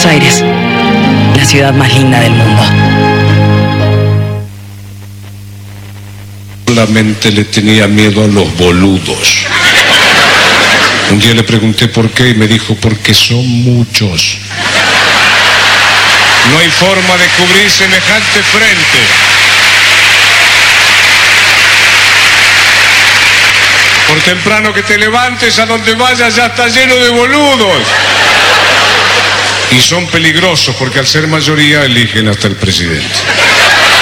Buenos Aires, la ciudad más linda del mundo. Solamente le tenía miedo a los boludos. Un día le pregunté por qué y me dijo, porque son muchos. No hay forma de cubrir semejante frente. Por temprano que te levantes, a donde vayas ya está lleno de boludos. Y son peligrosos porque al ser mayoría eligen hasta el presidente.